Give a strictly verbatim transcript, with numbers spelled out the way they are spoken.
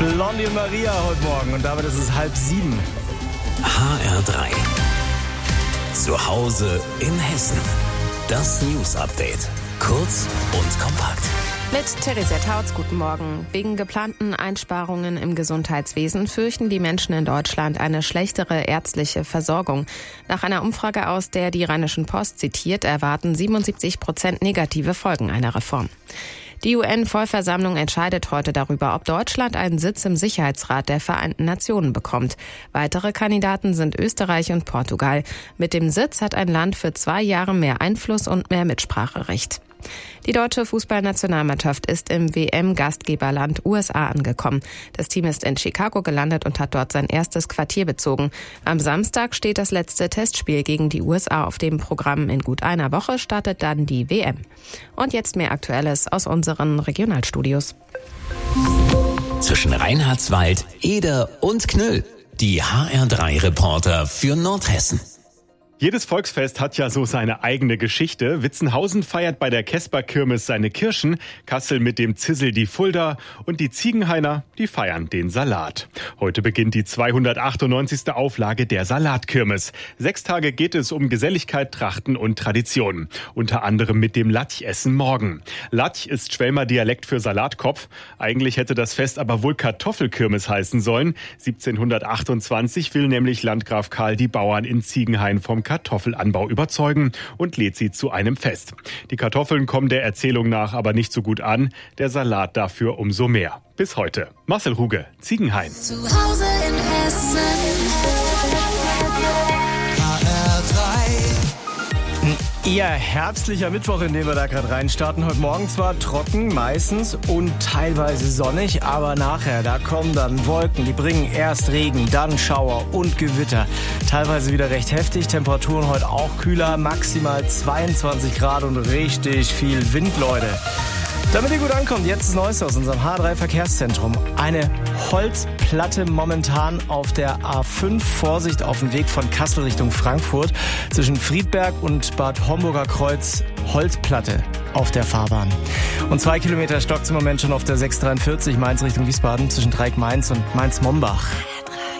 Blondie und Maria heute Morgen und damit ist es halb sieben. H R drei. Zu Hause in Hessen. Das News Update. Kurz und kompakt. Mit Theresia Tautz, guten Morgen. Wegen geplanten Einsparungen im Gesundheitswesen fürchten die Menschen in Deutschland eine schlechtere ärztliche Versorgung. Nach einer Umfrage aus der die Rheinischen Post zitiert, erwarten siebenundsiebzig Prozent negative Folgen einer Reform. Die U N-Vollversammlung entscheidet heute darüber, ob Deutschland einen Sitz im Sicherheitsrat der Vereinten Nationen bekommt. Weitere Kandidaten sind Österreich und Portugal. Mit dem Sitz hat ein Land für zwei Jahre mehr Einfluss und mehr Mitspracherecht. Die deutsche Fußballnationalmannschaft ist im W M-Gastgeberland U S A angekommen. Das Team ist in Chicago gelandet und hat dort sein erstes Quartier bezogen. Am Samstag steht das letzte Testspiel gegen die U S A auf dem Programm. In gut einer Woche startet dann die W M. Und jetzt mehr Aktuelles aus unseren Regionalstudios. Zwischen Reinhardswald, Eder und Knüll. Die H R drei Reporter für Nordhessen. Jedes Volksfest hat ja so seine eigene Geschichte. Witzenhausen feiert bei der Kesper-Kirmes seine Kirschen, Kassel mit dem Zissel die Fulda und die Ziegenhainer, die feiern den Salat. Heute beginnt die zweihundertachtundneunzigste Auflage der Salatkirmes. Sechs Tage geht es um Geselligkeit, Trachten und Tradition. Unter anderem mit dem Latchessen morgen. Latch ist Schwelmer Dialekt für Salatkopf. Eigentlich hätte das Fest aber wohl Kartoffelkirmes heißen sollen. siebzehnhundertachtundzwanzig will nämlich Landgraf Karl die Bauern in Ziegenhain vom Kartoffelanbau überzeugen und lädt sie zu einem Fest. Die Kartoffeln kommen der Erzählung nach aber nicht so gut an, der Salat dafür umso mehr. Bis heute. Marcel Ruge, Ziegenhain. Zu Hause in Hessen. H R drei. Eher herbstlicher Mittwoch, in den wir da gerade reinstarten. Heute Morgen zwar trocken, meistens und teilweise sonnig, aber nachher, da kommen dann Wolken, die bringen erst Regen, dann Schauer und Gewitter. Teilweise wieder recht heftig, Temperaturen heute auch kühler, maximal zweiundzwanzig Grad und richtig viel Wind, Leute. Damit ihr gut ankommt, jetzt das Neueste aus unserem H drei Verkehrszentrum. Eine Holzplatte momentan auf der A fünf. Vorsicht auf dem Weg von Kassel Richtung Frankfurt. Zwischen Friedberg und Bad Homburger Kreuz Holzplatte auf der Fahrbahn. Und zwei Kilometer stockt im Moment schon auf der sechs dreiundvierzig Mainz Richtung Wiesbaden zwischen Dreieck Mainz und Mainz-Mombach.